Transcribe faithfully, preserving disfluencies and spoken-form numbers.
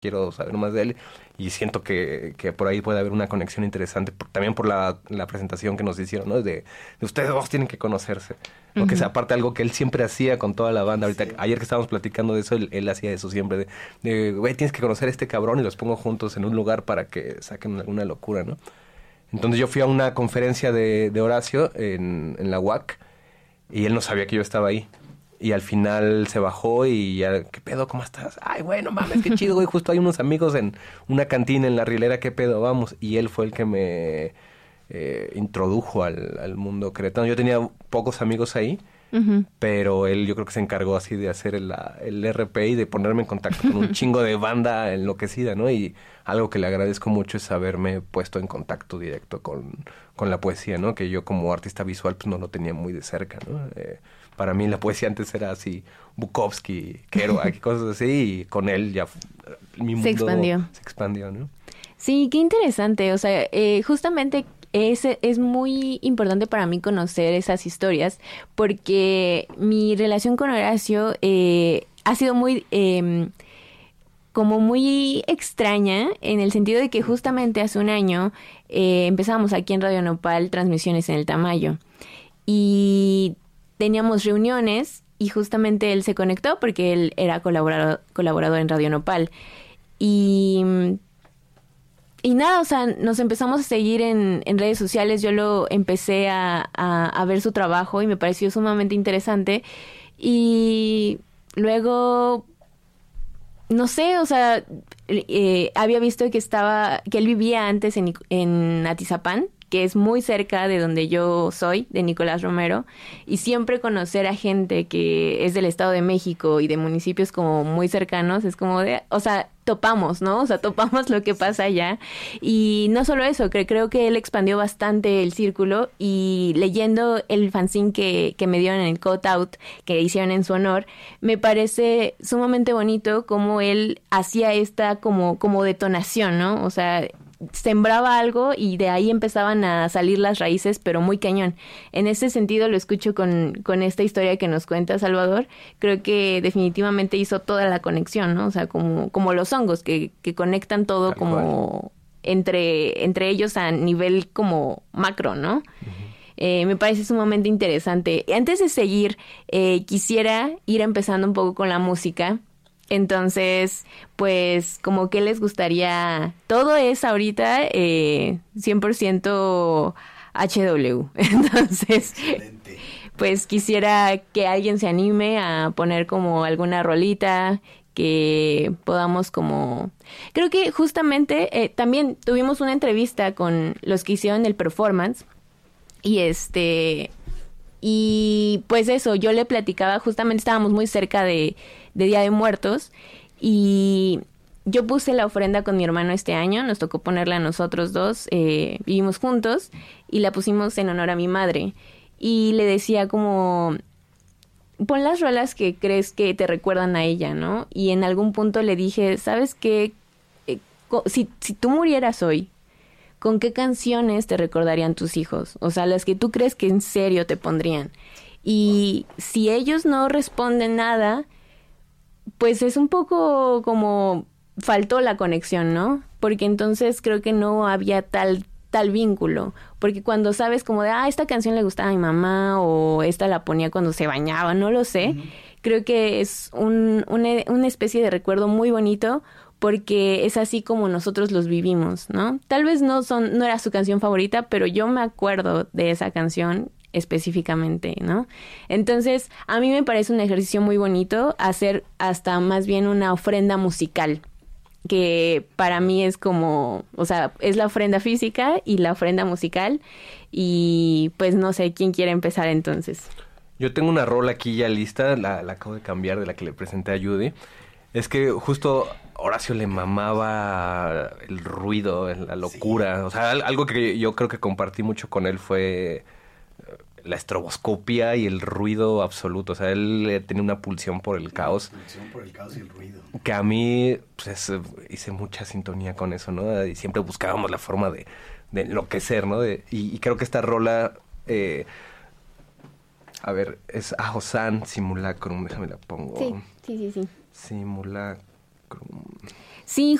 quiero saber más de él y siento que, que por ahí puede haber una conexión interesante, por, también por la, la presentación que nos hicieron, ¿no? De, de ustedes dos tienen que conocerse, ¿no? Uh-huh. Que es aparte algo que él siempre hacía con toda la banda. Ahorita, sí. Ayer que estábamos platicando de eso, él, él hacía eso siempre, de, güey, tienes que conocer a este cabrón y los pongo juntos en un lugar para que saquen alguna locura, ¿no? Entonces yo fui a una conferencia de, de Horacio en, en la U A C y él no sabía que yo estaba ahí. Y al final se bajó y ya, ¿qué pedo? ¿Cómo estás? Ay, bueno, mames, qué chido, güey. Justo hay unos amigos en una cantina en La Rielera, ¿qué pedo? Vamos. Y él fue el que me eh, introdujo al, al mundo queretano. Yo tenía pocos amigos ahí, uh-huh. pero él yo creo que se encargó así de hacer el, el R P y de ponerme en contacto con un chingo de banda enloquecida, ¿no? Y algo que le agradezco mucho es haberme puesto en contacto directo con, con la poesía, ¿no? Que yo como artista visual pues no lo tenía muy de cerca, ¿no? Eh, Para mí la poesía antes era así, Bukowski, Kerouac, cosas así, y con él ya mi mundo se expandió. Se expandió, ¿no? Sí, qué interesante. O sea, eh, justamente es, es muy importante para mí conocer esas historias, porque mi relación con Horacio eh, ha sido muy... Eh, como muy extraña, en el sentido de que justamente hace un año eh, empezamos aquí en Radio Nopal transmisiones en el Tamayo. Y teníamos reuniones y justamente él se conectó porque él era colaborador, colaborador en Radio Nopal. Y, y nada, o sea, nos empezamos a seguir en, en redes sociales. Yo lo empecé a, a, a ver su trabajo y me pareció sumamente interesante. Y luego, no sé, o sea, eh, había visto que estaba, que él vivía antes en, en Atizapán, que es muy cerca de donde yo soy, de Nicolás Romero, y siempre conocer a gente que es del Estado de México y de municipios como muy cercanos, es como de, o sea, topamos, ¿no? O sea, topamos lo que pasa allá. Y no solo eso, creo, creo que él expandió bastante el círculo, y leyendo el fanzine que, que me dieron en el Cut Out, que hicieron en su honor, me parece sumamente bonito cómo él hacía esta como, como detonación, ¿no? O sea, sembraba algo y de ahí empezaban a salir las raíces, pero muy cañón. En ese sentido lo escucho con, con esta historia que nos cuenta Salvador. Creo que definitivamente hizo toda la conexión, ¿no? O sea, como, como los hongos que, que conectan todo Tal como entre, entre ellos a nivel como macro, ¿no? Uh-huh. Eh, me parece sumamente interesante. Antes de seguir, eh, quisiera ir empezando un poco con la música. Entonces, pues, como que les gustaría, todo es ahorita eh, cien por ciento H W. Entonces, excelente. Pues quisiera que alguien se anime a poner como alguna rolita que podamos como... Creo que justamente eh, también tuvimos una entrevista con los que hicieron el performance y este... Y pues eso, yo le platicaba, justamente estábamos muy cerca de, de Día de Muertos, y yo puse la ofrenda con mi hermano este año, nos tocó ponerla a nosotros dos, eh, vivimos juntos, y la pusimos en honor a mi madre. Y le decía como, pon las rolas que crees que te recuerdan a ella, ¿no? Y en algún punto le dije, ¿sabes qué? Eh, si, si tú murieras hoy, ¿con qué canciones te recordarían tus hijos? O sea, las que tú crees que en serio te pondrían. Y si ellos no responden nada, pues es un poco como faltó la conexión, ¿no? Porque entonces creo que no había tal tal vínculo. Porque cuando sabes como de, ah, esta canción le gustaba a mi mamá, o esta la ponía cuando se bañaba, no lo sé. Uh-huh. Creo que es un, una, una especie de recuerdo muy bonito, porque es así como nosotros los vivimos, ¿no? Tal vez no son, no era su canción favorita, pero yo me acuerdo de esa canción específicamente, ¿no? Entonces, a mí me parece un ejercicio muy bonito hacer hasta más bien una ofrenda musical, que para mí es como, o sea, es la ofrenda física y la ofrenda musical, y pues no sé, ¿quién quiere empezar entonces? Yo tengo una rola aquí ya lista, la, la acabo de cambiar de la que le presenté a Judy. Es que justo Horacio le mamaba el ruido, la locura. Sí. O sea, algo que yo creo que compartí mucho con él fue la estroboscopia y el ruido absoluto. O sea, él tenía una pulsión por el caos. Pulsión por el caos y el ruido. Que a mí, pues, hice mucha sintonía con eso, ¿no? Y siempre buscábamos la forma de, de enloquecer, ¿no? De, y, y creo que esta rola... Eh, a ver, es Ajosan Simulacrum. Déjame la pongo. Sí, sí, sí, sí. Simulacrum. Sí,